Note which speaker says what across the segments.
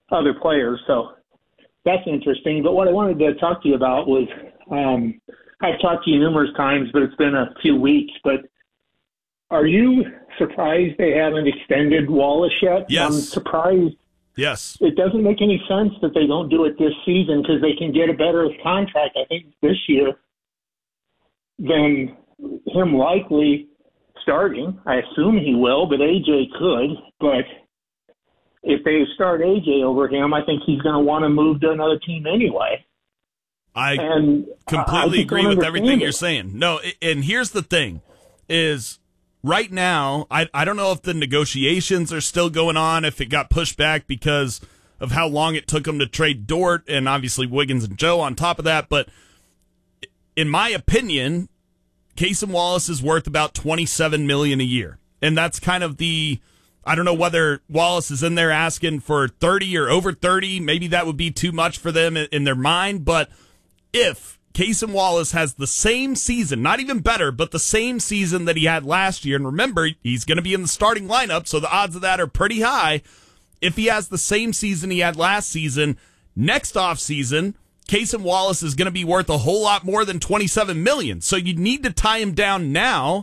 Speaker 1: other players. So that's interesting. But what I wanted to talk to you about was I've talked to you numerous times, but it's been a few weeks. But are you surprised they haven't extended Wallace yet?
Speaker 2: Yes.
Speaker 1: I'm surprised.
Speaker 2: Yes.
Speaker 1: It doesn't make any sense that they don't do it this season because they can get a better contract, I think, this year than him likely starting. I assume he will, but AJ could. But if they start AJ over him, I think he's going to want to move to another team anyway.
Speaker 2: I completely agree with everything you're saying. No, and here's the thing is right now, I don't know if the negotiations are still going on, if it got pushed back because of how long it took them to trade Dort and obviously Wiggins and Joe on top of that. But in my opinion, Cason Wallace is worth about $27 million a year. And that's kind of I don't know whether Wallace is in there asking for 30 or over 30. Maybe that would be too much for them in their mind. But if Cason Wallace has the same season, not even better, but the same season that he had last year, and remember, he's going to be in the starting lineup, so the odds of that are pretty high. If he has the same season he had last season, next offseason, Cason Wallace is going to be worth a whole lot more than $27 million. So you need to tie him down now.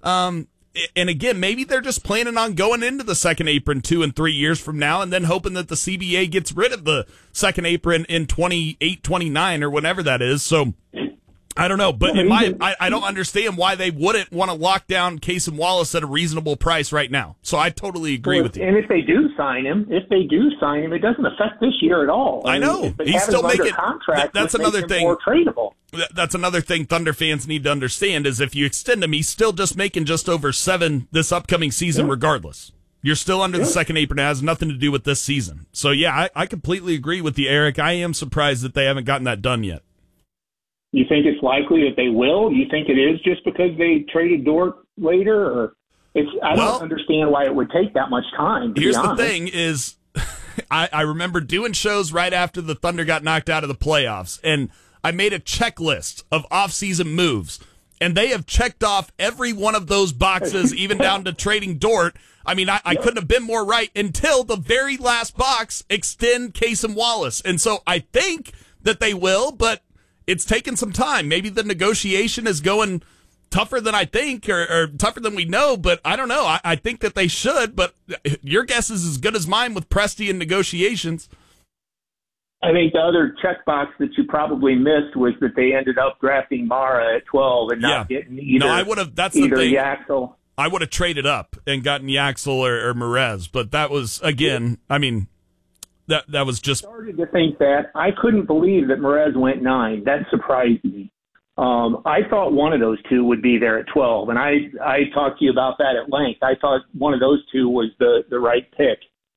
Speaker 2: And again, maybe they're just planning on going into the second apron 2 and 3 years from now and then hoping that the CBA gets rid of the second apron in 28, 29 or whenever that is. So I don't know, but I don't understand why they wouldn't want to lock down Cason Wallace at a reasonable price right now. So I totally agree with you.
Speaker 1: And if they do sign him, it doesn't affect this year at all.
Speaker 2: I know. He's still making contract. That's another thing.
Speaker 1: More tradable.
Speaker 2: That's another thing Thunder fans need to understand is if you extend him, he's still just making just over 7 this upcoming season regardless. You're still under the second apron. It has nothing to do with this season. So, yeah, I completely agree with you, Eric. I am surprised that they haven't gotten that done yet.
Speaker 1: You think it's likely that they will? Do you think it is just because they traded Dort later? Or I don't understand why it would take that much time, to be honest.
Speaker 2: Here's the thing is I remember doing shows right after the Thunder got knocked out of the playoffs, and I made a checklist of off-season moves, and they have checked off every one of those boxes, even down to trading Dort. I mean, I couldn't have been more right until the very last box, extend Cason Wallace. And so I think that they will, but it's taken some time. Maybe the negotiation is going tougher than I think or tougher than we know, but I don't know. I think that they should, but your guess is as good as mine with Presti and negotiations.
Speaker 1: I think the other checkbox that you probably missed was that they ended up drafting Mara at 12 and not getting either.
Speaker 2: No, I would have. That's the thing.
Speaker 1: Yaxel.
Speaker 2: I would have traded up and gotten Yaxel or Merez, but that was again. I mean, that was just.
Speaker 1: I started to think that. I couldn't believe that Merez went 9. That surprised me. I thought one of those two would be there at 12, and I talked to you about that at length. I thought one of those two was the right pick.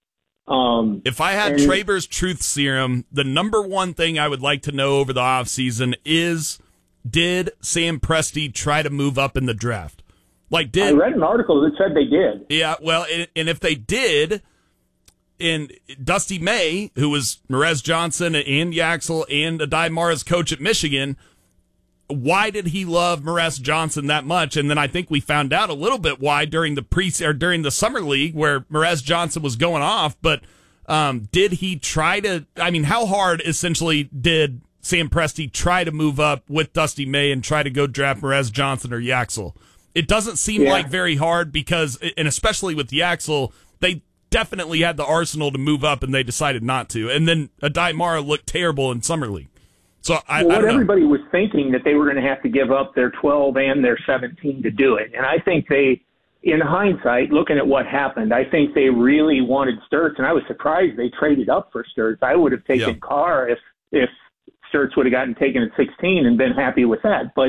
Speaker 2: If I had Traber's truth serum, the number one thing I would like to know over the offseason is, did Sam Presti try to move up in the draft? I
Speaker 1: read an article that said they did.
Speaker 2: Yeah, well, and if they did, and Dusty May, who was Merez Johnson and Yaxel and Adai Mara's coach at Michigan, why did he love Merez Johnson that much? And then I think we found out a little bit why during the summer league where Merez Johnson was going off. But did he try to? I mean, how hard essentially did Sam Presti try to move up with Dusty May and try to go draft Merez Johnson or Yaxel? It doesn't seem like very hard because, and especially with Yaxel, they definitely had the arsenal to move up and they decided not to. And then Adai Mara looked terrible in summer league. So I don't know.
Speaker 1: Everybody was thinking that they were going to have to give up their 12 and their 17 to do it. And I think they, in hindsight, looking at what happened, I think they really wanted Sturtz. And I was surprised they traded up for Sturtz. I would have taken Carr if Sturtz would have gotten taken at 16 and been happy with that. But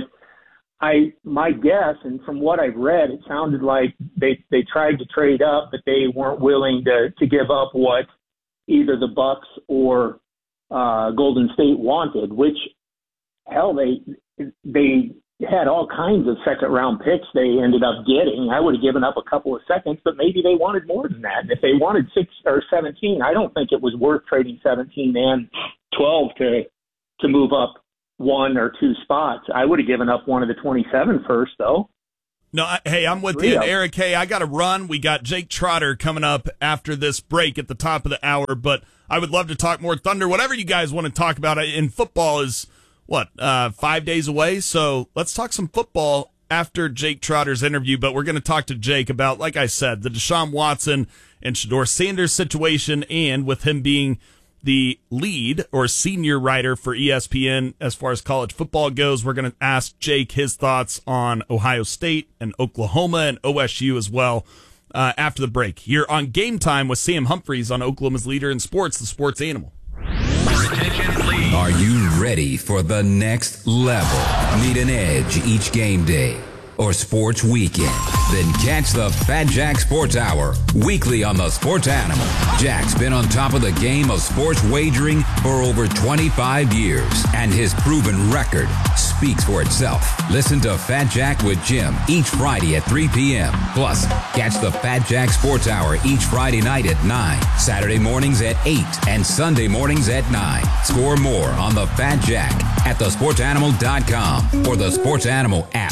Speaker 1: my guess, and from what I've read, it sounded like they tried to trade up, but they weren't willing to give up what either the Bucks or Golden State wanted, which, hell, they had all kinds of second-round picks they ended up getting. I would have given up a couple of seconds, but maybe they wanted more than that. And if they wanted 6 or 17, I don't think it was worth trading 17 and 12 to move up 1 or 2 spots. I would have given up one of the 27 first, though.
Speaker 2: No, hey, I'm with you. And Eric, hey, I got to run. We got Jake Trotter coming up after this break at the top of the hour, but I would love to talk more Thunder. Whatever you guys want to talk about. In football is, 5 days away? So let's talk some football after Jake Trotter's interview, but we're going to talk to Jake about, like I said, the Deshaun Watson and Shedeur Sanders situation, and with him being the lead or senior writer for ESPN as far as college football goes, we're going to ask Jake his thoughts on Ohio State and Oklahoma and OSU as well after the break. Here on Game Time with Sam Humphreys on Oklahoma's leader in sports, the Sports Animal.
Speaker 3: Are you ready for the next level? Need an edge each game day or sports weekend? Then catch the Fat Jack Sports Hour weekly on the Sports Animal. Jack's been on top of the game of sports wagering for over 25 years, and his proven record speaks for itself. Listen to Fat Jack with Jim each Friday at 3 p.m. Plus, catch the Fat Jack Sports Hour each Friday night at 9, Saturday mornings at 8, and Sunday mornings at 9. Score more on the Fat Jack at thesportsanimal.com or the Sports Animal app.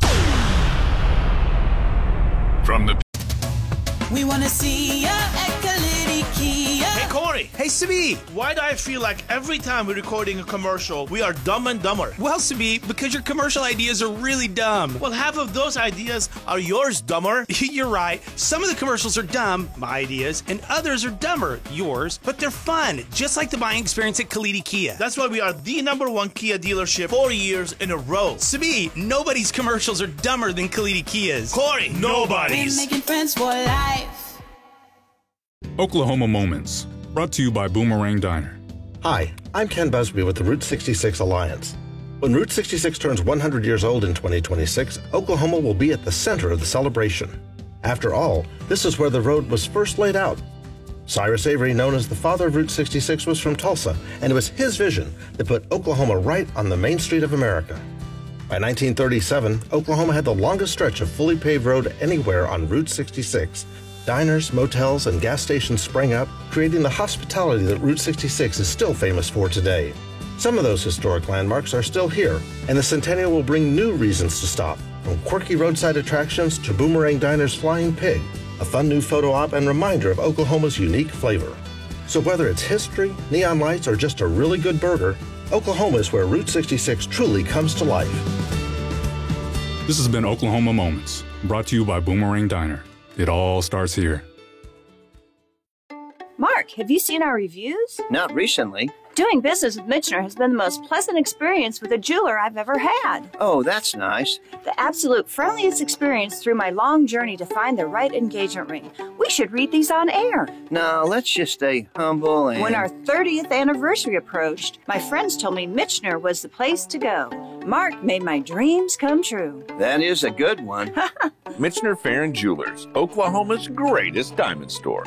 Speaker 4: From the
Speaker 5: We want to see ya at Kalidi Kia.
Speaker 6: Hey, Corey.
Speaker 7: Hey, Sabi.
Speaker 6: Why do I feel like every time we're recording a commercial, we are dumb and dumber?
Speaker 7: Well, Sabi, because your commercial ideas are really dumb.
Speaker 6: Well, half of those ideas are yours, dumber.
Speaker 7: You're right. Some of the commercials are dumb, my ideas, and others are dumber, yours, but they're fun, just like the buying experience at Kalidi Kia.
Speaker 6: That's why we are the #1 Kia dealership 4 years in a row.
Speaker 7: Sabi, nobody's commercials are dumber than Kalidi Kia's.
Speaker 6: Corey, nobody's.
Speaker 5: We're making friends for life.
Speaker 4: Oklahoma Moments, brought to you by Boomerang Diner.
Speaker 8: Hi, I'm Ken Busby with the Route 66 Alliance. When Route 66 turns 100 years old in 2026, Oklahoma will be at the center of the celebration. After all, this is where the road was first laid out. Cyrus Avery, known as the father of Route 66, was from Tulsa, and it was his vision that put Oklahoma right on the main street of America. By 1937, Oklahoma had the longest stretch of fully paved road anywhere on Route 66. Diners, motels, and gas stations sprang up, creating the hospitality that Route 66 is still famous for today. Some of those historic landmarks are still here, and the Centennial will bring new reasons to stop, from quirky roadside attractions to Boomerang Diner's Flying Pig, a fun new photo op and reminder of Oklahoma's unique flavor. So whether it's history, neon lights, or just a really good burger, Oklahoma is where Route 66 truly comes to life.
Speaker 4: This has been Oklahoma Moments, brought to you by Boomerang Diner. It all starts here.
Speaker 9: Mark, have you seen our reviews?
Speaker 10: Not recently.
Speaker 9: Doing business with Michener has been the most pleasant experience with a jeweler I've ever had.
Speaker 10: Oh, that's nice.
Speaker 9: The absolute friendliest experience through my long journey to find the right engagement ring. We should read these on air.
Speaker 10: No, let's just stay humble and...
Speaker 9: When our 30th anniversary approached, my friends told me Michener was the place to go. Mark made my dreams come true.
Speaker 10: That is a good one.
Speaker 11: Michener Farron Jewelers, Oklahoma's greatest diamond store.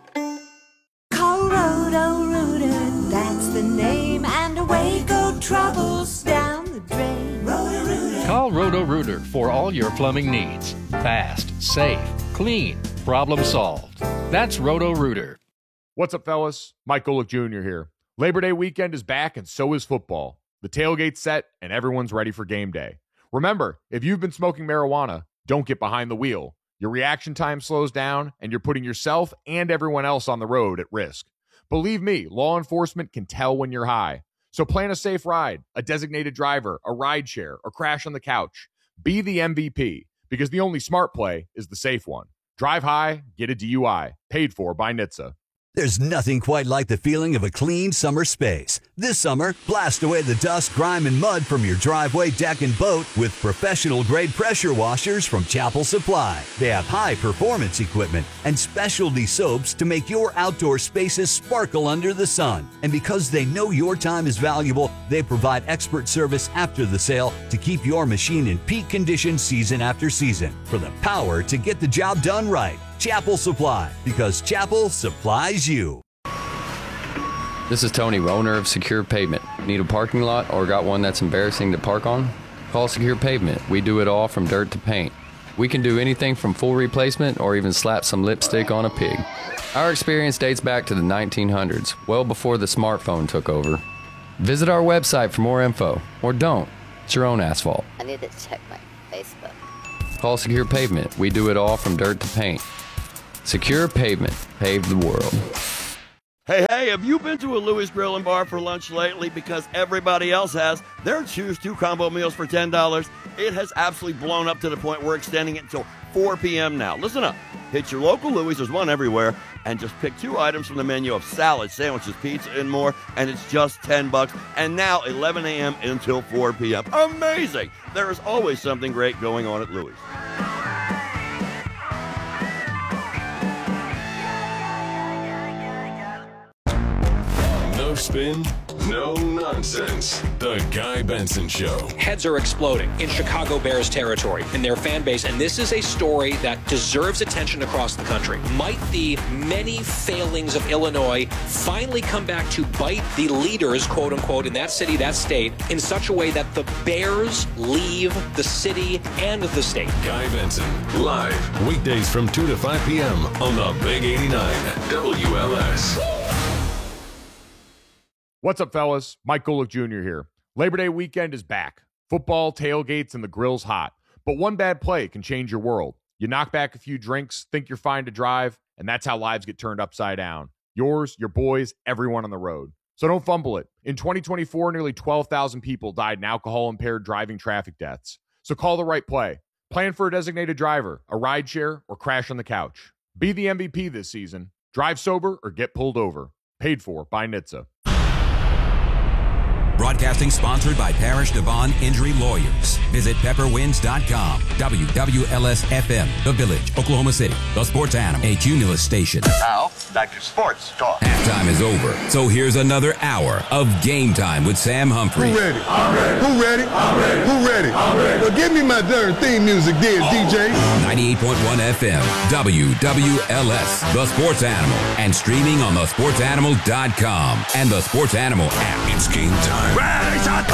Speaker 5: Call Roto-Rooter, that's the name, and away go troubles down the drain. Roto-Rooter.
Speaker 12: Call Roto-Rooter for all your plumbing needs. Fast, safe, clean, problem solved. That's Roto-Rooter.
Speaker 13: What's up, fellas? Mike Golick Jr. here. Labor Day weekend is back, and so is football. The tailgate's set, and everyone's ready for game day. Remember, if you've been smoking marijuana, don't get behind the wheel. Your reaction time slows down, and you're putting yourself and everyone else on the road at risk. Believe me, law enforcement can tell when you're high. So plan a safe ride, a designated driver, a ride share, or crash on the couch. Be the MVP, because the only smart play is the safe one. Drive high, get a DUI. Paid for by NHTSA.
Speaker 14: There's nothing quite like the feeling of a clean summer space. This summer, blast away the dust, grime, and mud from your driveway, deck, and boat with professional-grade pressure washers from Chapel Supply. They have high-performance equipment and specialty soaps to make your outdoor spaces sparkle under the sun. And because they know your time is valuable, they provide expert service after the sale to keep your machine in peak condition season after season. For the power to get the job done right. Chapel Supply, because Chapel supplies you.
Speaker 15: This is Tony, owner of Secure Pavement. Need a parking lot or got one that's embarrassing to park on? Call Secure Pavement. We do it all from dirt to paint. We can do anything from full replacement or even slap some lipstick on a pig. Our experience dates back to the 1900s, well before the smartphone took over. Visit our website for more info, or don't. It's your own asphalt.
Speaker 16: I need to check my Facebook.
Speaker 15: Call Secure Pavement. We do it all from dirt to paint. Secure Pavement. Pave the world.
Speaker 16: Hey, have you been to a Louis Grill and Bar for lunch lately? Because everybody else has. Their Choose 2 combo meals for $10. It has absolutely blown up to the point we're extending it until 4 p.m. now. Listen up. Hit your local Louis, there's one everywhere, and just pick 2 items from the menu of salad, sandwiches, pizza, and more, and it's just $10. And now 11 a.m. until 4 p.m. Amazing! There is always something great going on at Louis.
Speaker 17: No spin, no nonsense. The Guy Benson Show.
Speaker 18: Heads are exploding in Chicago Bears territory in their fan base, and this is a story that deserves attention across the country. Might the many failings of Illinois finally come back to bite the leaders, quote unquote, in that city, that state, in such a way that the Bears leave the city and the state?
Speaker 17: Guy Benson, live, weekdays from 2 to 5 p.m. on the Big 89 WLS.
Speaker 13: What's up, fellas? Mike Golick Jr. here. Labor Day weekend is back. Football, tailgates, and the grill's hot. But one bad play can change your world. You knock back a few drinks, think you're fine to drive, and that's how lives get turned upside down. Yours, your boys, everyone on the road. So don't fumble it. In 2024, nearly 12,000 people died in alcohol-impaired driving traffic deaths. So call the right play. Plan for a designated driver, a rideshare, or crash on the couch. Be the MVP this season. Drive sober or get pulled over. Paid for by NHTSA.
Speaker 3: Broadcasting sponsored by Parish Devon Injury Lawyers. Visit pepperwinds.com. WWLS-FM, The Village, Oklahoma City. The Sports Animal, a Cumulus station.
Speaker 19: Now, back to sports talk.
Speaker 3: Halftime is over, so here's another hour of Game Time with Sam Humphrey.
Speaker 20: Who ready? I'm ready. Who ready? I'm ready. Who ready? I'm ready. Well, give me my darn theme music then, DJ.
Speaker 3: 98.1 FM, WWLS, The Sports Animal, and streaming on thesportsanimal.com and the Sports Animal app.
Speaker 17: It's game time.
Speaker 3: Ready, shot,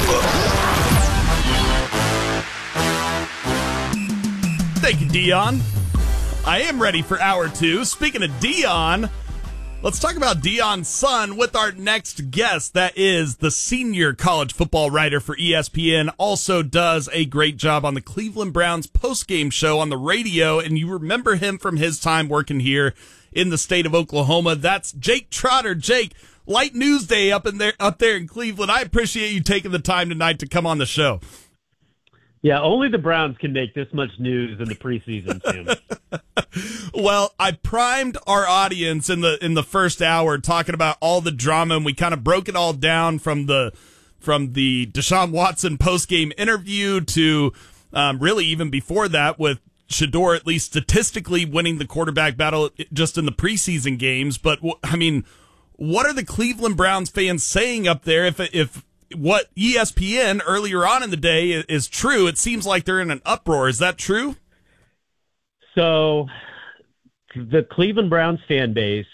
Speaker 2: Thank you, Dion. I am ready for hour 2. Speaking of Dion, let's talk about Dion's son with our next guest. That is the senior college football writer for ESPN. Also does a great job on the Cleveland Browns postgame show on the radio. And you remember him from his time working here in the state of Oklahoma. That's Jake Trotter. Jake, light news day up there in Cleveland. I appreciate you taking the time tonight to come on the show.
Speaker 21: Yeah, only the Browns can make this much news in the preseason, Sam.
Speaker 2: Well, I primed our audience in the first hour talking about all the drama, and we kind of broke it all down from the Deshaun Watson postgame interview to really even before that with Shedeur at least statistically winning the quarterback battle just in the preseason games. But, I mean, what are the Cleveland Browns fans saying up there if what ESPN earlier on in the day is true? It seems like they're in an uproar. Is that true?
Speaker 21: So the Cleveland Browns fan base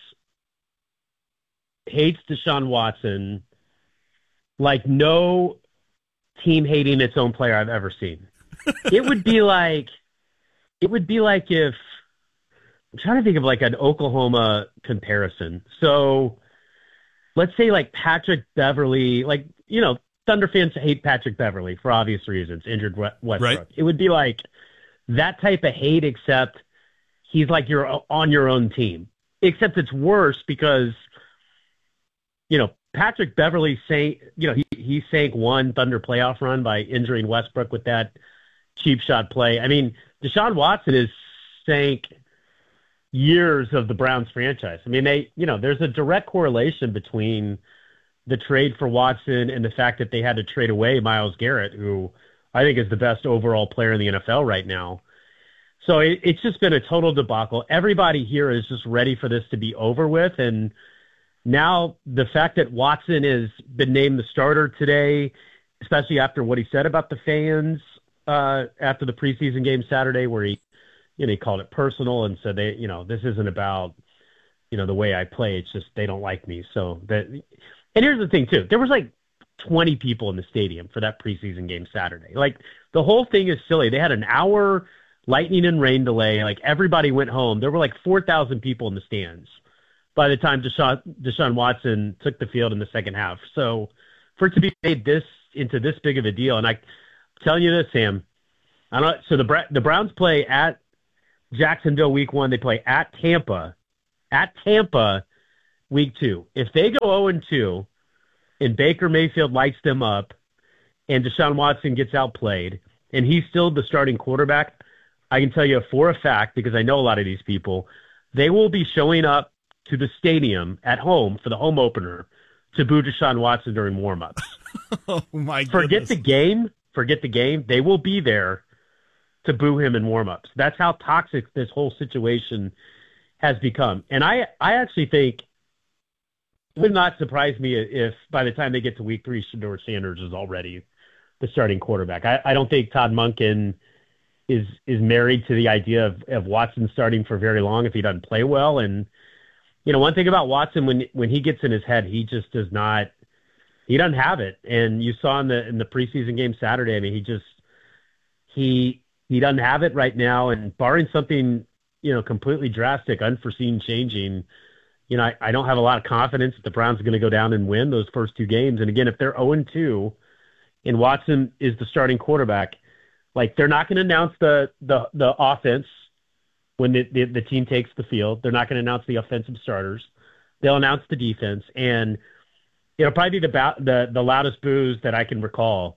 Speaker 21: hates Deshaun Watson like no team hating its own player I've ever seen. It would be like if, I'm trying to think of like an Oklahoma comparison. So let's say like Patrick Beverly, like, you know, Thunder fans hate Patrick Beverly for obvious reasons, injured Westbrook. Right. It would be like that type of hate, except he's like you're on your own team. Except it's worse because, you know, Patrick Beverly he sank one Thunder playoff run by injuring Westbrook with that cheap shot play. I mean, Deshaun Watson has sank years of the Browns franchise. I mean, there's a direct correlation between the trade for Watson and the fact that they had to trade away Myles Garrett, who I think is the best overall player in the NFL right now. So it's just been a total debacle. Everybody here is just ready for this to be over with. And now the fact that Watson has been named the starter today, especially after what he said about the fans after the preseason game Saturday, where he called it personal and said this isn't about, the way I play. It's just they don't like me. So and here's the thing too. There was like 20 people in the stadium for that preseason game Saturday. Like the whole thing is silly. They had an hour lightning and rain delay. Like everybody went home. There were like 4,000 people in the stands by the time Deshaun Watson took the field in the second half. So for it to be made into this big of a deal, and I'm telling you this, Sam, So the Browns play at Jacksonville week 1. They play at Tampa week 2. If they go 0-2 and Baker Mayfield lights them up and Deshaun Watson gets outplayed and he's still the starting quarterback, I can tell you for a fact, because I know a lot of these people, they will be showing up to the stadium at home for the home opener to boo Deshaun Watson during warm-ups.
Speaker 2: Oh, my goodness.
Speaker 21: Forget the game. They will be there to boo him in warm-ups. That's how toxic this whole situation has become. And I actually think it would not surprise me if by the time they get to week 3, Shedeur Sanders is already the starting quarterback. I don't think Todd Monken is married to the idea of Watson starting for very long if he doesn't play well. And, one thing about Watson, when he gets in his head, he just does not – he doesn't have it. And you saw in the preseason game Saturday, I mean, he doesn't have it right now. And barring something, completely drastic, unforeseen changing, I don't have a lot of confidence that the Browns are going to go down and win those first 2 games. And again, if they're 0-2 and Watson is the starting quarterback, like they're not going to announce the offense when the team takes the field. They're not going to announce the offensive starters. They'll announce the defense, and it'll probably be the loudest boos that I can recall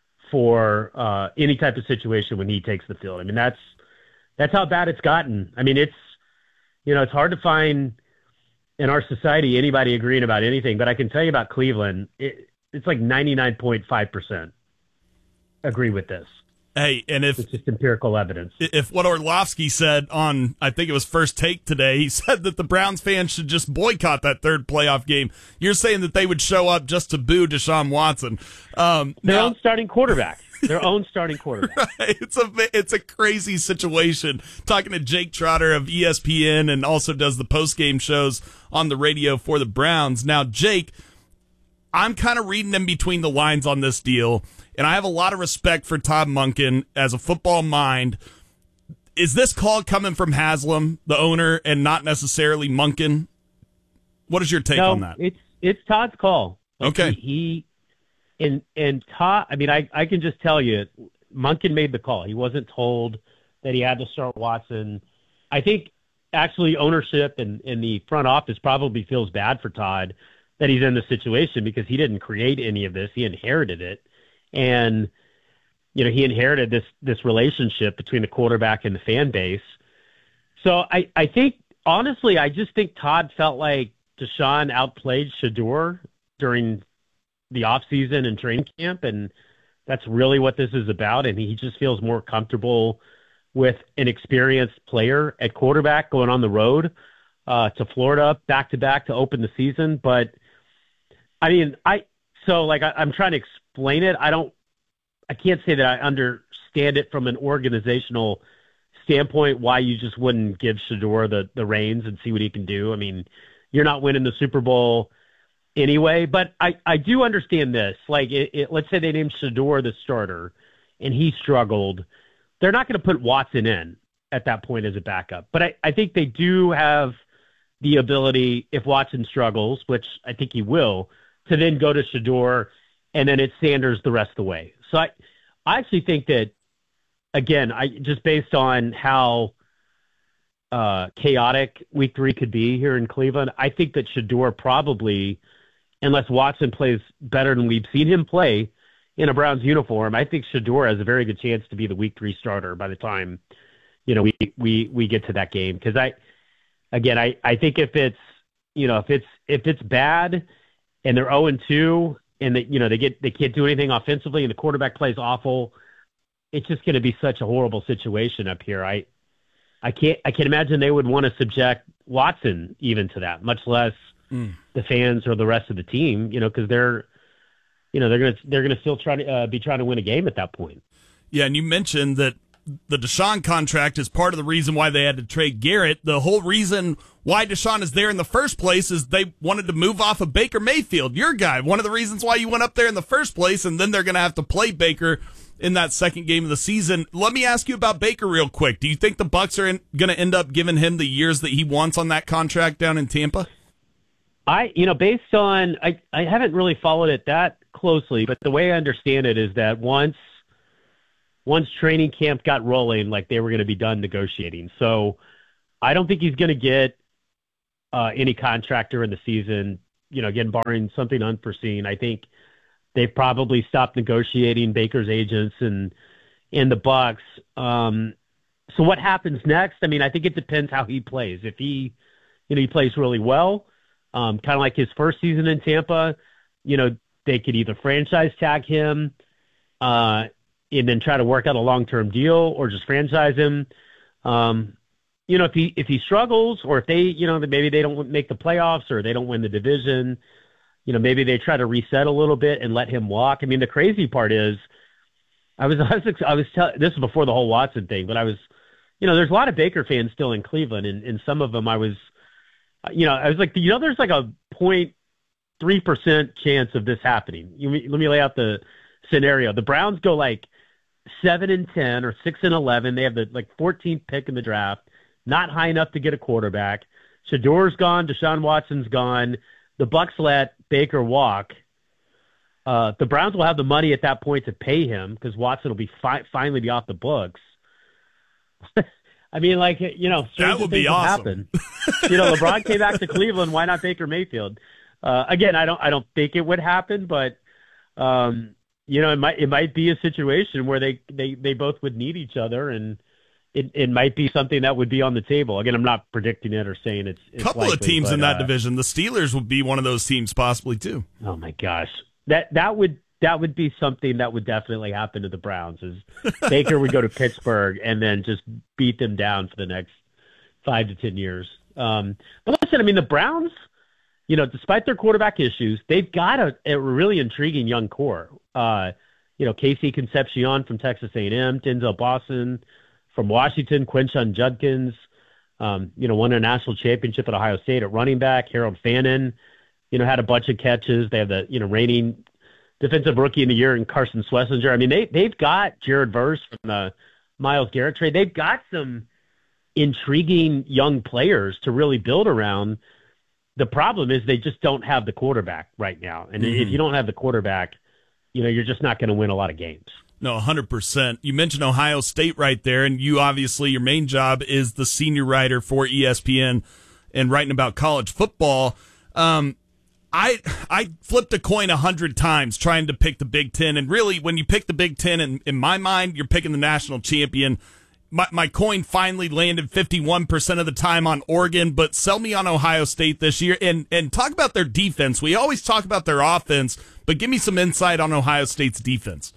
Speaker 21: for any type of situation when he takes the field. I mean, that's how bad it's gotten. I mean, it's hard to find in our society anybody agreeing about anything, but I can tell you about Cleveland, it's like 99.5% agree with this.
Speaker 2: Hey, and
Speaker 21: it's just empirical evidence.
Speaker 2: If what Orlovsky said on, I think it was First Take today, he said that the Browns fans should just boycott that third playoff game. You're saying that they would show up just to boo Deshaun Watson.
Speaker 21: Their own starting quarterback. Their own starting quarterback.
Speaker 2: Right. It's a crazy situation. Talking to Jake Trotter of ESPN and also does the post-game shows on the radio for the Browns. Now, Jake, I'm kind of reading in between the lines on this deal, and I have a lot of respect for Todd Monken as a football mind. Is this call coming from Haslam, the owner, and not necessarily Monken? What is your take on that?
Speaker 21: It's Todd's call.
Speaker 2: Okay.
Speaker 21: And Todd, I mean, I can just tell you, Monken made the call. He wasn't told that he had to start Watson. I think actually ownership and the front office probably feels bad for Todd that he's in this situation because he didn't create any of this. He inherited it. And, he inherited this relationship between the quarterback and the fan base. So I think, honestly, I just think Todd felt like Deshaun outplayed Shedeur during the offseason and training camp, and that's really what this is about. And he just feels more comfortable with an experienced player at quarterback going on the road to Florida back-to-back to open the season. But, I mean, I'm trying to explain it. I can't say that I understand it from an organizational standpoint, why you just wouldn't give Shedeur the reins and see what he can do. I mean, you're not winning the Super Bowl anyway, but I do understand this. Like, let's say they named Shedeur the starter and he struggled. They're not going to put Watson in at that point as a backup. But I think they do have the ability, if Watson struggles, which I think he will, to then go to Shedeur, and then it's Sanders the rest of the way. So I actually think that, again, just based on how chaotic week 3 could be here in Cleveland, I think that Shedeur probably, unless Watson plays better than we've seen him play in a Browns uniform, I think Shedeur has a very good chance to be the week 3 starter by the time, we get to that game. Because I think if it's bad and they're 0-2 and they can't do anything offensively and the quarterback plays awful, it's just going to be such a horrible situation up here. I can't imagine they would want to subject Watson even to that, much less the fans or the rest of the team, because they're going to still try to win a game at that point.
Speaker 2: Yeah, and you mentioned that the Deshaun contract is part of the reason why they had to trade Garrett. The whole reason why Deshaun is there in the first place is they wanted to move off of Baker Mayfield, your guy. One of the reasons why you went up there in the first place, and then they're going to have to play Baker in that second game of the season. Let me ask you about Baker real quick. Do you think the Bucs are going to end up giving him the years that he wants on that contract down in Tampa?
Speaker 21: Based on, I haven't really followed it that closely, but the way I understand it is that once once training camp got rolling, like they were going to be done negotiating. So I don't think he's going to get any contract during the season. Again, barring something unforeseen, I think they've probably stopped negotiating Baker's agents and the Bucs. So what happens next? I mean, I think it depends how he plays. If he plays really well, kind of like his first season in Tampa, they could either franchise tag him and then try to work out a long-term deal, or just franchise him. If he struggles, or if they, maybe they don't make the playoffs or they don't win the division, maybe they try to reset a little bit and let him walk. I mean, the crazy part is, this is before the whole Watson thing, but there's a lot of Baker fans still in Cleveland, and some of them I was like, there's like a 0.3% chance of this happening. Let me lay out the scenario. The Browns go like 7-10 or 6-11. They have the 14th pick in the draft, not high enough to get a quarterback. Shadour's gone. Deshaun Watson's gone. The Bucs let Baker walk. The Browns will have the money at that point to pay him because Watson will be finally be off the books. I mean,
Speaker 2: that would be awesome.
Speaker 21: LeBron came back to Cleveland. Why not Baker Mayfield? Again, I don't think it would happen, but it might be a situation where they both would need each other, and it might be something that would be on the table. Again, I'm not predicting it or saying it's
Speaker 2: couple
Speaker 21: likely,
Speaker 2: of teams
Speaker 21: but,
Speaker 2: in that division. The Steelers would be one of those teams possibly too.
Speaker 21: Oh my gosh, that would be something that would definitely happen to the Browns. Is Baker would go to Pittsburgh and then just beat them down for the next 5 to 10 years. But listen, I mean, the Browns, despite their quarterback issues, they've got a really intriguing young core. Casey Concepcion from Texas A&M, Denzel Boston from Washington, Quinshon Judkins, won a national championship at Ohio State at running back. Harold Fannin, had a bunch of catches. They have the, reigning defensive rookie of the year in Carson Schlesinger. I mean, they've got Jared Verse from the Myles Garrett trade. They've got some intriguing young players to really build around. The problem is they just don't have the quarterback right now. And if you don't have the quarterback, you're just not going to win a lot of games.
Speaker 2: No, 100%. You mentioned Ohio State right there, and you obviously, your main job is the senior writer for ESPN and writing about college football. I flipped a coin 100 times trying to pick the Big Ten, and really, when you pick the Big Ten, in my mind, you're picking the national champion. My coin finally landed 51% of the time on Oregon, but sell me on Ohio State this year, and talk about their defense. We always talk about their offense, but give me some insight on Ohio State's defense.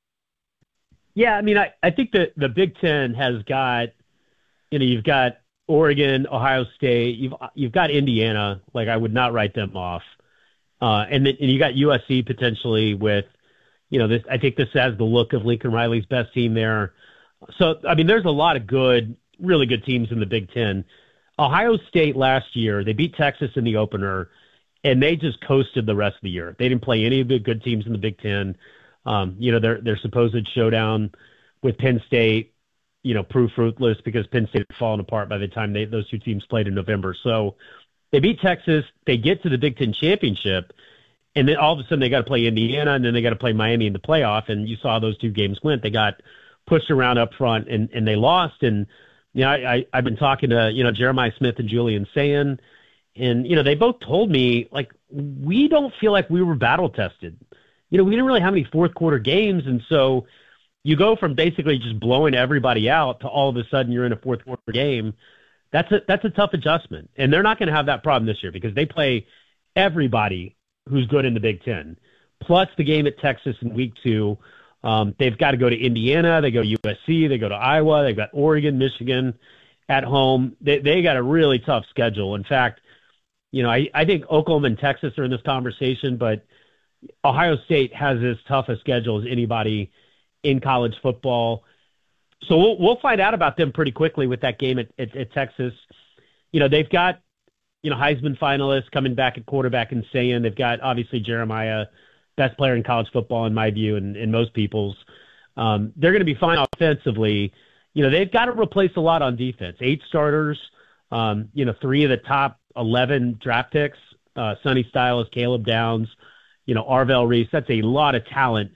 Speaker 21: Yeah, I mean, I think that the Big Ten has got, you've got Oregon, Ohio State, you've got Indiana. Like, I would not write them off. And you got USC potentially with, this. I think this has the look of Lincoln Riley's best team there. So, I mean, there's a lot of really good teams in the Big Ten. Ohio State last year, they beat Texas in the opener, and they just coasted the rest of the year. They didn't play any of the good teams in the Big Ten. Their supposed showdown with Penn State, proved fruitless because Penn State had fallen apart by the time those two teams played in November. So they beat Texas, they get to the Big Ten championship, and then all of a sudden they got to play Indiana, and then they got to play Miami in the playoff, and you saw those two games went. They got pushed around up front, and they lost. And I've been talking to Jeremiah Smith and Julian Sayin, and they both told me, like, we don't feel like we were battle tested. We didn't really have any fourth quarter games, and so you go from basically just blowing everybody out to all of a sudden you're in a fourth quarter game. That's a tough adjustment, and they're not going to have that problem this year because they play everybody who's good in the Big Ten, plus the game at Texas in week 2. They've got to go to Indiana, they go to USC, they go to Iowa, they've got Oregon, Michigan at home. They got a really tough schedule. In fact, I think Oklahoma and Texas are in this conversation, but Ohio State has as tough a schedule as anybody in college football. So we'll find out about them pretty quickly with that game at Texas. They've got, Heisman finalists coming back at quarterback and saying they've got, obviously, Jeremiah, best player in college football in my view and most people's. They're going to be fine offensively. They've got to replace a lot on defense. 8 starters, 3 of the top 11 draft picks, Sonny Styles, Caleb Downs, Arvell Reese. That's a lot of talent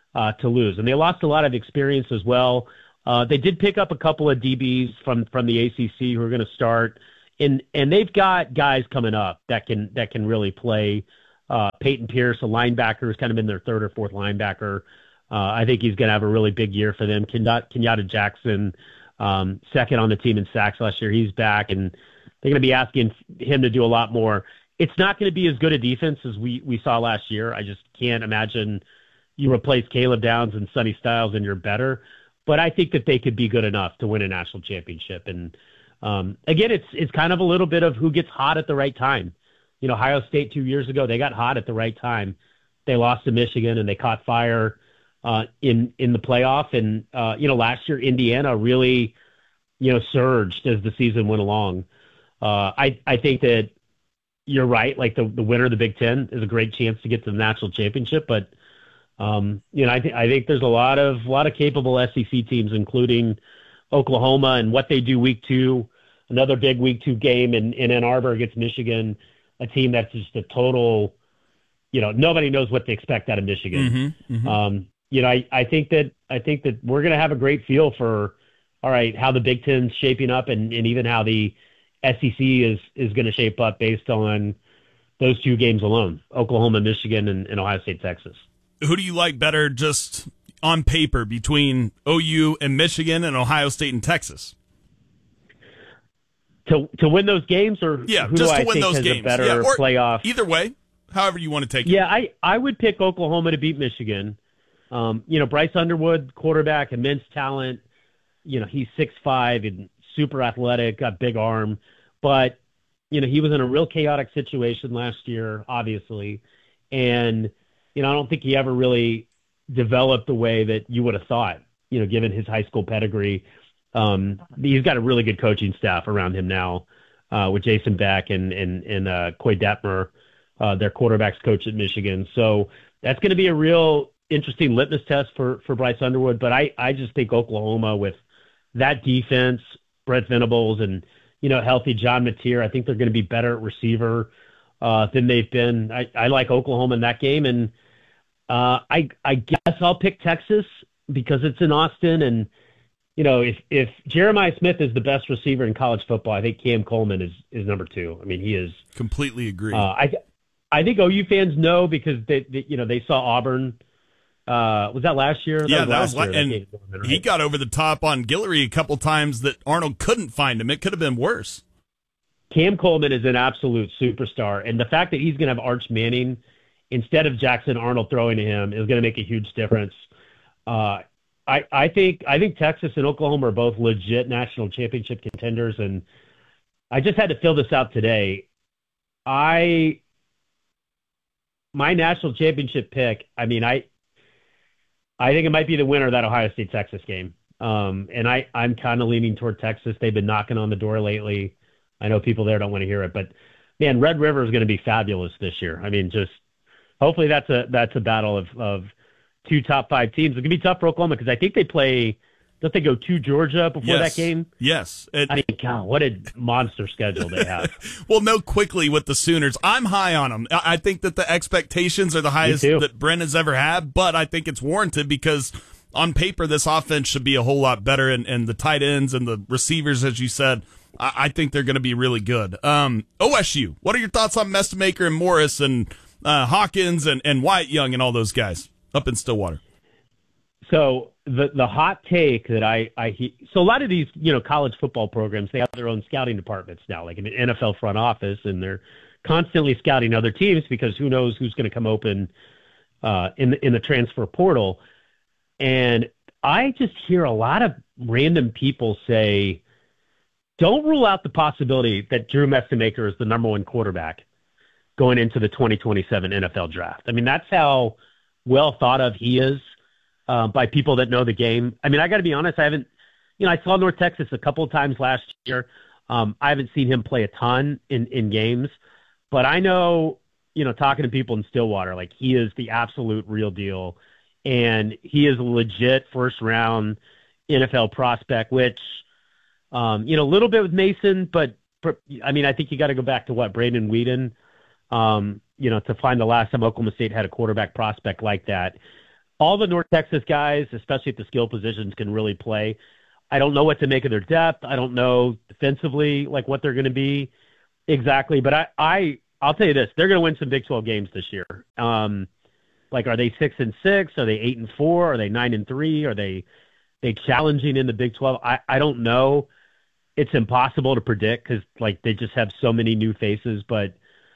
Speaker 21: to lose. And they lost a lot of experience as well. They did pick up a couple of DBs from the ACC who are going to start, and they've got guys coming up that can really play. Peyton Pierce, a linebacker, who's kind of been their third or fourth linebacker. I think he's going to have a really big year for them. Kenyatta Jackson, second on the team in sacks last year, he's back, and they're going to be asking him to do a lot more. It's not going to be as good a defense as we saw last year. I just can't imagine you replace Caleb Downs and Sonny Styles and you're better. But I think that they could be good enough to win a national championship. And again, it's kind of a little bit of who gets hot at the right time. Ohio State 2 years ago, they got hot at the right time. They lost to Michigan and they caught fire in the playoff. And last year Indiana really surged as the season went along. I think that you're right. Like the winner of the Big Ten is a great chance to get to the national championship, but I think there's a lot of capable SEC teams, including Oklahoma, and what they do week 2, another big week 2 game in Ann Arbor against Michigan, a team that's just a total, nobody knows what to expect out of Michigan.
Speaker 2: Mm-hmm, mm-hmm.
Speaker 21: I think that we're going to have a great feel for, all right, how the Big Ten's shaping up, and even how the SEC is going to shape up based on those 2 games alone, Oklahoma, Michigan, and Ohio State, Texas.
Speaker 2: Who do you like better just on paper between OU and Michigan and Ohio State and Texas?
Speaker 21: To win those games, or
Speaker 2: yeah,
Speaker 21: who
Speaker 2: just
Speaker 21: do
Speaker 2: to
Speaker 21: I
Speaker 2: win
Speaker 21: think
Speaker 2: those
Speaker 21: has
Speaker 2: games.
Speaker 21: a better
Speaker 2: or
Speaker 21: playoff?
Speaker 2: Either way, however you want to take it.
Speaker 21: Yeah, I would pick Oklahoma to beat Michigan. Bryce Underwood, quarterback, immense talent. He's 6'5" and super athletic, got big arm, but he was in a real chaotic situation last year, obviously, and I don't think he ever really developed the way that you would have thought, given his high school pedigree. He's got a really good coaching staff around him now, with Jason Beck and Coy Detmer, their quarterbacks coach at Michigan. So that's going to be a real interesting litmus test for Bryce Underwood. But I just think Oklahoma, with that defense, Brett Venables, and, healthy John Mateer, I think they're going to be better at receiver than they've been. I like Oklahoma in that game, and I guess I'll pick Texas because it's in Austin, and if Jeremiah Smith is the best receiver in college football, I think Cam Coleman is number 2. I mean, he is.
Speaker 2: Completely agree.
Speaker 21: I think OU fans know because they saw Auburn. Was that last year?
Speaker 2: Yeah, that was last year. And right? He got over the top on Guillory a couple times that Arnold couldn't find him. It could have been worse.
Speaker 21: Cam Coleman is an absolute superstar, and the fact that he's going to have Arch Manning instead of Jackson Arnold throwing to him is going to make a huge difference. I think Texas and Oklahoma are both legit national championship contenders, and I just had to fill this out today. My national championship pick, I think it might be the winner of that Ohio State-Texas game. And I'm kind of leaning toward Texas. They've been knocking on the door lately. I know people there don't want to hear it, but man, Red River is going to be fabulous this year. Just hopefully that's a battle of 2 top 5 teams. It's going to be tough for Oklahoma because I think they play. Don't they go to Georgia before that game?
Speaker 2: Yes.
Speaker 21: God, what a monster schedule they have.
Speaker 2: Well, know quickly with the Sooners. I'm high on them. I think that the expectations are the highest that Brent has ever had, but I think it's warranted because on paper this offense should be a whole lot better, and the tight ends and the receivers, as you said, I think they're going to be really good. OSU, what are your thoughts on Mestemaker and Morris and Hawkins and Wyatt Young and all those guys up in Stillwater?
Speaker 21: So the hot take that I so a lot of these college football programs, they have their own scouting departments now, like an NFL front office, and they're constantly scouting other teams because who knows who's going to come open in the transfer portal. And I just hear a lot of random people say, don't rule out the possibility that Drew Mestemaker is the number 1 quarterback going into the 2027 NFL draft. That's how well thought of he is by people that know the game. I got to be honest, I haven't, I saw North Texas a couple of times last year. I haven't seen him play a ton in games, but I know, talking to people in Stillwater, like he is the absolute real deal, and he is a legit first-round NFL prospect, which, a little bit with Mason, but I think you got to go back to Brandon Whedon, to find the last time Oklahoma State had a quarterback prospect like that. all the North Texas guys, especially at the skill positions, can really play. I don't know what to make of their depth. I don't know defensively like what they're going to be exactly. But I'll tell you this: they're going to win some Big 12 games this year. Like, are they 6-6? Are they 8-4? Are they 9-3? Are they challenging in the Big 12? I don't know. It's impossible to predict because like they just have so many new faces. But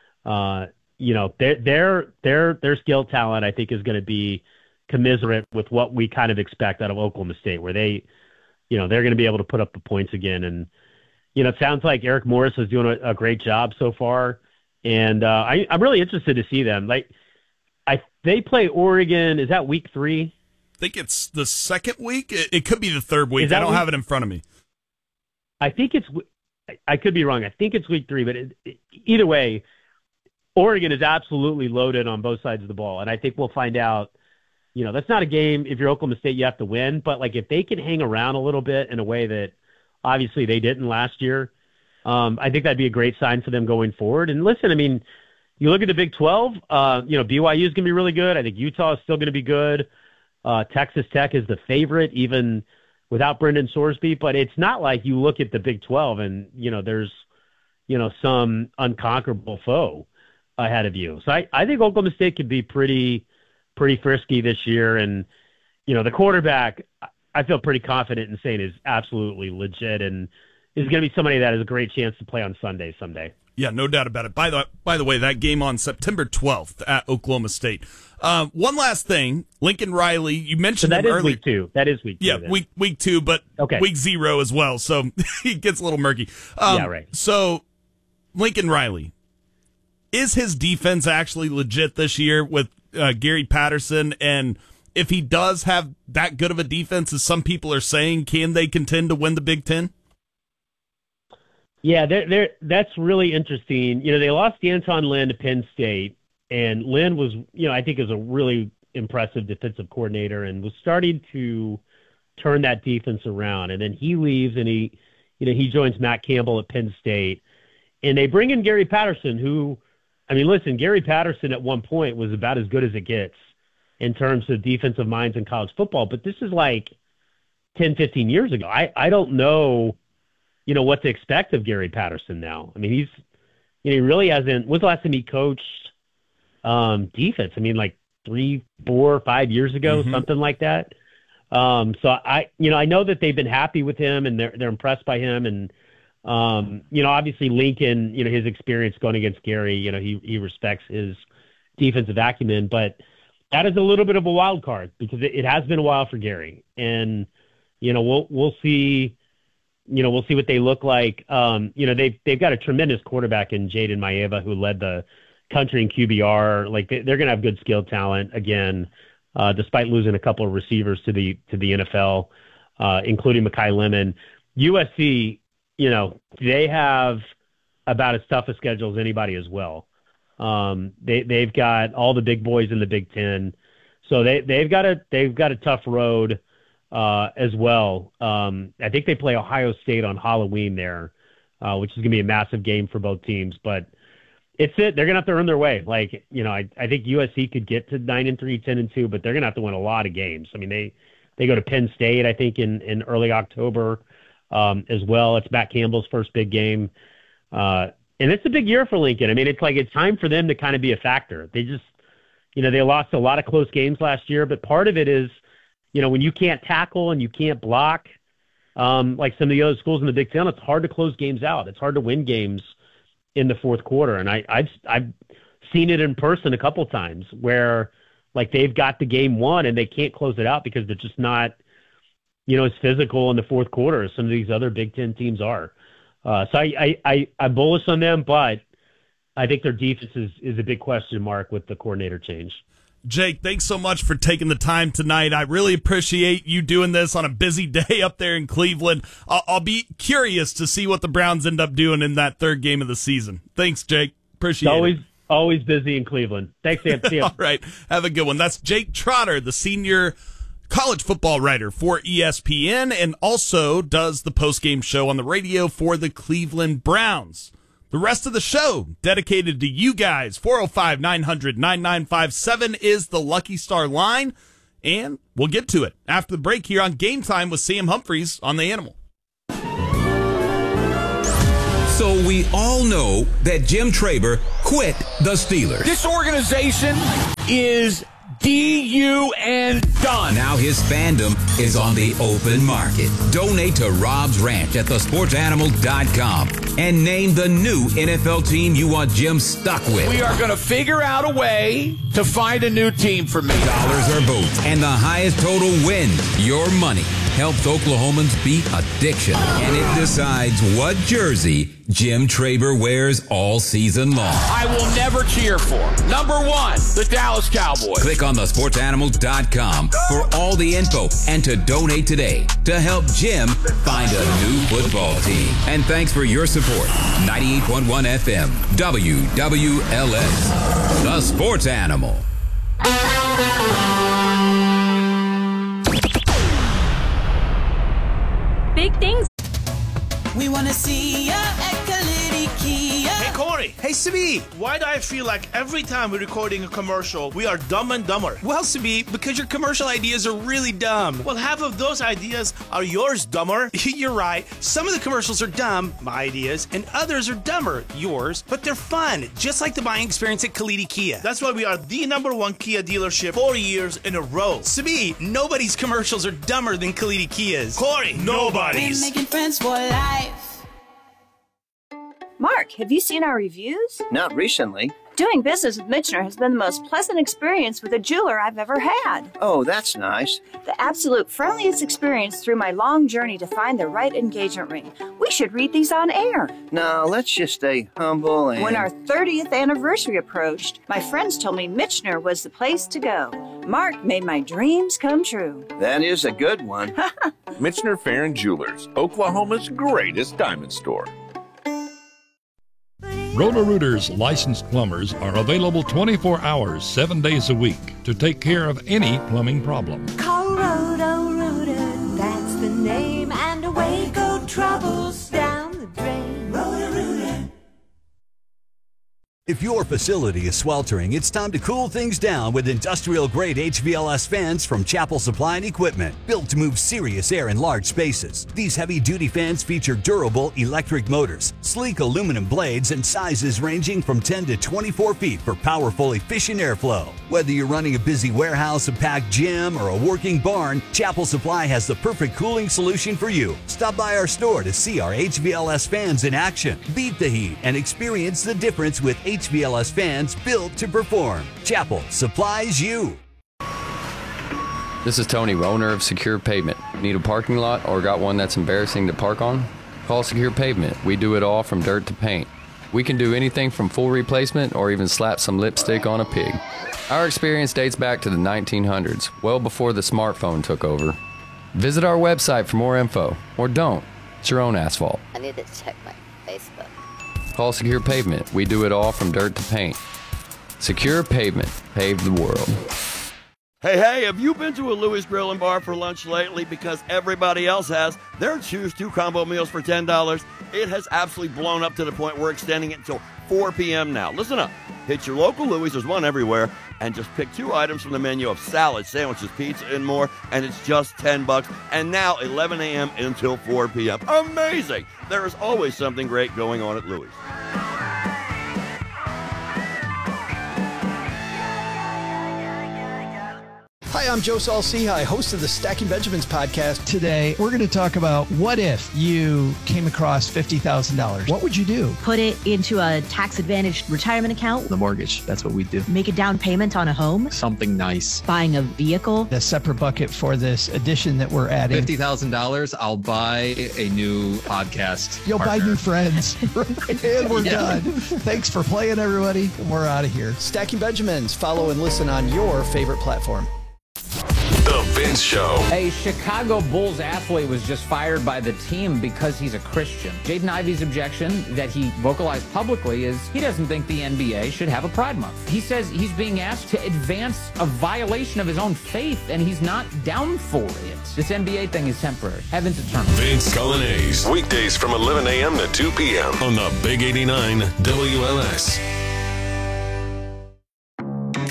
Speaker 21: you know, their skill talent I think is going to be commensurate with what we kind of expect out of Oklahoma State, where they, you know, they're going to be able to put up the points again. And you know, it sounds like Eric Morris is doing a great job so far, and I'm really interested to see them. Like, they play Oregon. Is that week 3?
Speaker 2: I think it's the second week. It could be the third week. I don't have it in front of me.
Speaker 21: I think I could be wrong. I think it's week 3, but either way, Oregon is absolutely loaded on both sides of the ball. And I think we'll find out, you know, that's not a game, if you're Oklahoma State, you have to win. But like, if they can hang around a little bit in a way that obviously they didn't last year, I think that'd be a great sign for them going forward. And listen, I mean, you look at the Big 12, you know, BYU is going to be really good. I think Utah is still going to be good. Texas Tech is the favorite, even without Brendan Sorsby. But it's not like you look at the Big 12 and, you know, there's, you know, some unconquerable foe ahead of you. So I think Oklahoma State could be pretty frisky this year. And, you know, the quarterback, I feel pretty confident in saying is absolutely legit and is going to be somebody that has a great chance to play on Sunday someday.
Speaker 2: Yeah, no doubt about it. By the way, that game on September 12th at Oklahoma State. One last thing, Lincoln Riley, you mentioned
Speaker 21: so that
Speaker 2: him
Speaker 21: is
Speaker 2: earlier.
Speaker 21: Week 2. That is week 2.
Speaker 2: Yeah,
Speaker 21: then.
Speaker 2: week 2, but
Speaker 21: okay.
Speaker 2: Week 0 as well, so it gets a little murky.
Speaker 21: Yeah, right.
Speaker 2: So, Lincoln Riley, is his defense actually legit this year with Gary Patterson? And if he does have that good of a defense, as some people are saying, can they contend to win the Big Ten?
Speaker 21: Yeah, that's really interesting. You know, they lost Anton Lynn to Penn State, and Lynn was, you know, I think is a really impressive defensive coordinator and was starting to turn that defense around. And then he leaves and he joins Matt Campbell at Penn State, and they bring in Gary Patterson, who, I mean, listen, Gary Patterson at one point was about as good as it gets in terms of defensive minds in college football, but this is like 10, 15 years ago. I don't know, you know, what to expect of Gary Patterson now. I mean, you know, he really hasn't. When's the last time he coached defense? I mean, like 3, 4, 5 years ago, something like that. So I know that they've been happy with him and they're impressed by him. And, you know, obviously Lincoln, you know, his experience going against Gary, you know, he respects his defensive acumen, but that is a little bit of a wild card because it has been a while for Gary. And, you know, we'll see. You know, we'll see what they look like. You know, they've got a tremendous quarterback in Jaden Maeva who led the country in QBR. Like they're going to have good skill talent again, despite losing a couple of receivers to the NFL, including Mekhi Lemon. USC, you know, they have about as tough a schedule as anybody as well. They've got all the big boys in the Big Ten, so they've got a tough road. As well. I think they play Ohio State on Halloween there, which is going to be a massive game for both teams. But they're going to have to earn their way. Like, you know, I think USC could get to 9-3, 10-2, but they're going to have to win a lot of games. I mean, they go to Penn State, I think, in early October as well. It's Matt Campbell's first big game. And it's a big year for Lincoln. I mean, it's time for them to kind of be a factor. They just, you know, they lost a lot of close games last year, but part of it is, you know, when you can't tackle and you can't block, like some of the other schools in the Big Ten, it's hard to close games out. It's hard to win games in the fourth quarter. And I've seen it in person a couple times where, like, they've got the game won and they can't close it out because they're just not, you know, as physical in the fourth quarter as some of these other Big Ten teams are. So I'm bullish on them, but I think their defense is a big question mark with the coordinator change.
Speaker 2: Jake, thanks so much for taking the time tonight. I really appreciate you doing this on a busy day up there in Cleveland. I'll be curious to see what the Browns end up doing in that third game of the season. Thanks, Jake. Appreciate it.
Speaker 21: Always busy in Cleveland. Thanks, Sam. See you.
Speaker 2: All right. Have a good one. That's Jake Trotter, the senior college football writer for ESPN and also does the postgame show on the radio for the Cleveland Browns. The rest of the show dedicated to you guys. 405-900-9957 is the Lucky Star line. And we'll get to it after the break here on Game Time with Sam Humphries on The Animal.
Speaker 3: So we all know that Jim Traber quit the Steelers.
Speaker 1: This organization is D-U-N done.
Speaker 3: Now his fandom is on the open market. Donate to Rob's Ranch at thesportsanimal.com and name the new NFL team you want Jim stuck with.
Speaker 1: We are going to figure out a way to find a new team for me.
Speaker 3: Dollars or votes, and the highest total wins. Your money helps Oklahomans beat addiction, and it decides what jersey Jim Traber wears all season long.
Speaker 1: I will never cheer for number 1, the Dallas Cowboys.
Speaker 3: Click on thesportsanimal.com for all the info and to donate today to help Jim find a new football team. And thanks for your support. 98.1 FM, WWLS, The Sports Animal.
Speaker 5: Big things. We want to see ya at Kalidi Kia.
Speaker 6: Hey, Corey.
Speaker 7: Hey, Sabi.
Speaker 6: Why do I feel like every time we're recording a commercial, we are dumb and dumber?
Speaker 7: Well, Sabi, because your commercial ideas are really dumb.
Speaker 6: Well, half of those ideas are yours, dumber.
Speaker 7: You're right. Some of the commercials are dumb, my ideas, and others are dumber, yours, but they're fun, just like the buying experience at Kalidi Kia.
Speaker 6: That's why we are the #1 Kia dealership 4 years in a row.
Speaker 7: Sabi, nobody's commercials are dumber than Kalidi Kia's.
Speaker 6: Corey, nobody's.
Speaker 5: Making friends for life.
Speaker 9: Mark, have you seen our reviews?
Speaker 10: Not recently.
Speaker 9: Doing business with Michener has been the most pleasant experience with a jeweler I've ever had.
Speaker 10: Oh, that's nice.
Speaker 9: The absolute friendliest experience through my long journey to find the right engagement ring. We should read these on air.
Speaker 10: No, let's just stay humble and...
Speaker 9: When our 30th anniversary approached, my friends told me Michener was the place to go. Mark made my dreams come true.
Speaker 10: That is a good one.
Speaker 11: Michener Farron Jewelers, Oklahoma's greatest diamond store.
Speaker 22: Roto-Rooter's licensed plumbers are available 24 hours, 7 days a week to take care of any plumbing problem.
Speaker 5: Call Roto-Rooter, that's the name, and away go troubles down the drain. Roto-Rooter.
Speaker 14: If your facility is sweltering, it's time to cool things down with industrial-grade HVLS fans from Chapel Supply and Equipment, built to move serious air in large spaces. These heavy-duty fans feature durable electric motors, sleek aluminum blades, and sizes ranging from 10 to 24 feet for powerful, efficient airflow. Whether you're running a busy warehouse, a packed gym, or a working barn, Chapel Supply has the perfect cooling solution for you. Stop by our store to see our HVLS fans in action. Beat the heat and experience the difference with HVLS fans built to perform. Chapel supplies you.
Speaker 15: This is Tony, owner of Secure Pavement. Need a parking lot or got one that's embarrassing to park on? Call Secure Pavement. We do it all from dirt to paint. We can do anything from full replacement or even slap some lipstick on a pig. Our experience dates back to the 1900s, well before the smartphone took over. Visit our website for more info, or don't. It's your own asphalt.
Speaker 23: I need to check my Facebook.
Speaker 15: Call Secure Pavement. We do it all from dirt to paint. Secure Pavement. Pave the world.
Speaker 16: Hey, have you been to a Louis Grill and Bar for lunch lately? Because everybody else has. Their Choose 2 combo meals for $10. It has absolutely blown up to the point we're extending it until 4 p.m. now. Listen up. Hit your local Louis, there's one everywhere, and just pick 2 items from the menu of salad, sandwiches, pizza, and more, and it's just $10. And now 11 a.m. until 4 p.m. Amazing! There is always something great going on at Louis.
Speaker 24: Hi, I'm Joe Saul-Sehy, host of the Stacking Benjamins podcast.
Speaker 25: Today, we're going to talk about what if you came across $50,000? What would you do?
Speaker 26: Put it into a tax-advantaged retirement account.
Speaker 25: The mortgage, that's what we do.
Speaker 26: Make a down payment on a home.
Speaker 25: Something nice.
Speaker 26: Buying a vehicle.
Speaker 25: A separate bucket for this addition that we're adding.
Speaker 27: $50,000, I'll buy a new podcast.
Speaker 25: You'll buy new friends. And we're done. Thanks for playing, everybody. We're out of here.
Speaker 24: Stacking Benjamins. Follow and listen on your favorite platform.
Speaker 17: The Vince Show.
Speaker 28: A Chicago Bulls athlete was just fired by the team because he's a Christian. Jaden Ivey's objection that he vocalized publicly is he doesn't think the NBA should have a Pride Month. He says he's being asked to advance a violation of his own faith, and he's not down for it. This NBA thing is temporary. Heaven's eternal.
Speaker 17: Vince Colonnese. Weekdays from 11 a.m. to 2 p.m. on the Big 89 WLS.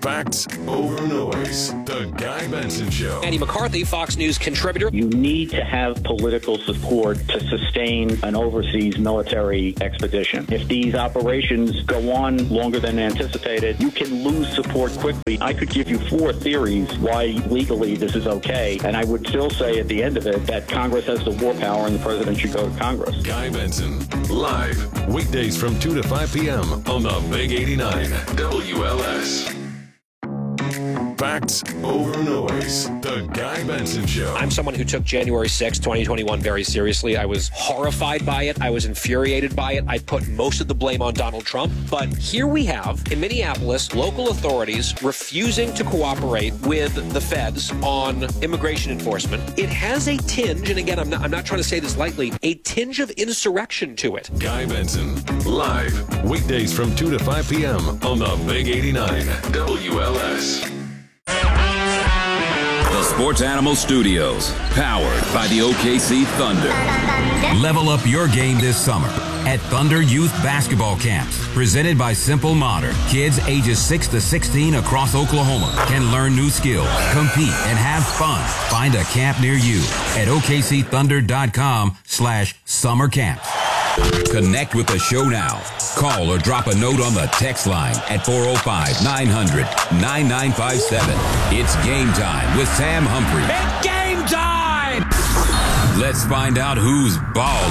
Speaker 17: Facts over noise. The Guy Benson Show.
Speaker 4: Andy McCarthy, Fox News contributor.
Speaker 8: You need to have political support to sustain an overseas military expedition. If these operations go on longer than anticipated, you can lose support quickly. I could give you 4 theories why legally this is okay, and I would still say at the end of it that Congress has the war power and the president should go to Congress.
Speaker 17: Guy Benson, live, weekdays from 2 to 5 p.m. on the Big 89 WLS. Facts over noise. The Guy Benson Show.
Speaker 4: I'm someone who took January 6, 2021 very seriously. I was horrified by it. I was infuriated by it. I put most of the blame on Donald Trump. But here we have, in Minneapolis, local authorities refusing to cooperate with the feds on immigration enforcement. It has a tinge, and again, I'm not trying to say this lightly, a tinge of insurrection to it.
Speaker 17: Guy Benson, live, weekdays from 2 to 5 p.m. on the Big 89 WLS.
Speaker 3: The Sports Animal Studios, powered by the OKC Thunder. Level up your game this summer at Thunder Youth Basketball Camps, presented by Simple Modern. Kids ages 6 to 16 across Oklahoma can learn new skills, compete, and have fun. Find a camp near you at OKCThunder.com/summer camps. Connect with the show now. Call or drop a note on the text line at 405-900-9957. It's game time with Sam Humphrey.
Speaker 4: It's game time!
Speaker 3: Let's find out who's balling.